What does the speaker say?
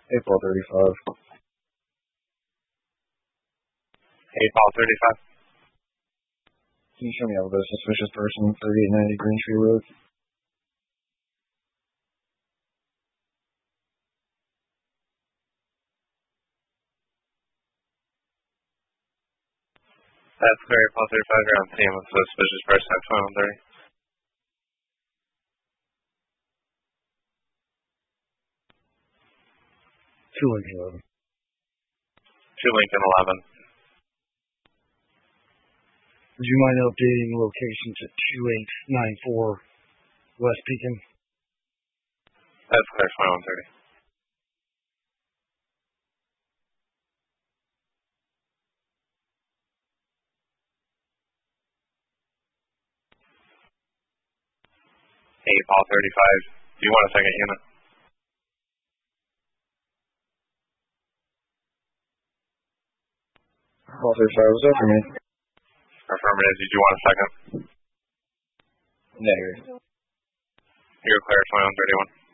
April 35. April 35. Can you show me all the suspicious person, 3890 Green Tree Road? That's clear. April 35. You're on scene with suspicious person at 2130. 2 Lincoln 11. 2 Lincoln 11. Would you mind updating location to 2894 West Pekin? That's clear. 2130. April 35. Do you want a second unit? April 35. Was that for me? Affirmative. Did you want a second? Negative. You're clear. 2131.